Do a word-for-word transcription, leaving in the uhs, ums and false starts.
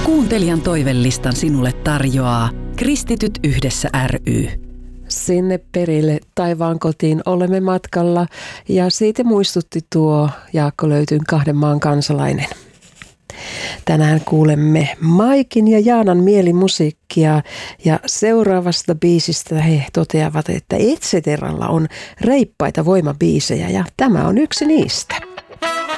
Kuuntelijan toivelistan sinulle tarjoaa Kristityt yhdessä ry. Sinne perille taivaan kotiin olemme matkalla ja siitä muistutti tuo Jaakko Löytyn kahden maan kansalainen. Tänään kuulemme Maikin ja Jaanan mielimusiikkia ja seuraavasta biisistä he toteavat, että Et Ceteralla on reippaita voimabiisejä ja tämä on yksi niistä.